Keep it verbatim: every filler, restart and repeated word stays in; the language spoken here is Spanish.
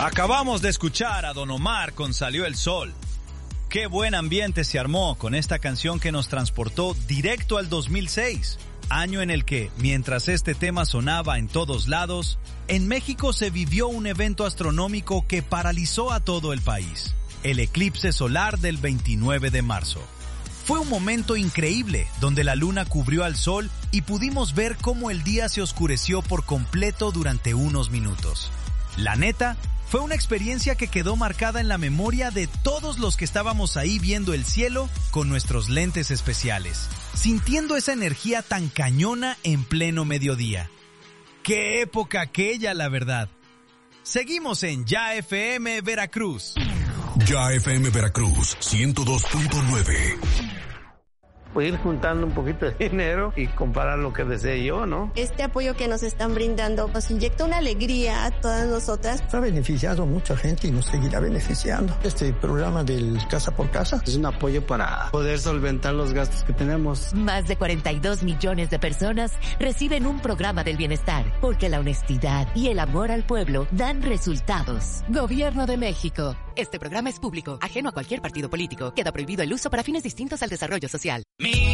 Acabamos de escuchar a Don Omar con Salió el Sol. Qué buen ambiente se armó con esta canción que nos transportó directo al dos mil seis, año en el que, mientras este tema sonaba en todos lados, en México se vivió un evento astronómico que paralizó a todo el país, el eclipse solar del veintinueve de marzo. Fue un momento increíble, donde la luna cubrió al sol y pudimos ver cómo el día se oscureció por completo durante unos minutos. La neta, fue una experiencia que quedó marcada en la memoria de todos los que estábamos ahí viendo el cielo con nuestros lentes especiales, sintiendo esa energía tan cañona en pleno mediodía. ¡Qué época aquella, la verdad! Seguimos en Ya F M Veracruz. Ya F M Veracruz, ciento dos punto nueve. Pues ir juntando un poquito de dinero y comprar lo que desee yo, ¿no? Este apoyo que nos están brindando nos inyecta una alegría a todas nosotras. Ha beneficiado a mucha gente y nos seguirá beneficiando. Este programa del Casa por Casa es un apoyo para poder solventar los gastos que tenemos. Más de cuarenta y dos millones de personas reciben un programa del bienestar, porque la honestidad y el amor al pueblo dan resultados. Gobierno de México. Este programa es público, ajeno a cualquier partido político. Queda prohibido el uso para fines distintos al desarrollo social. Mi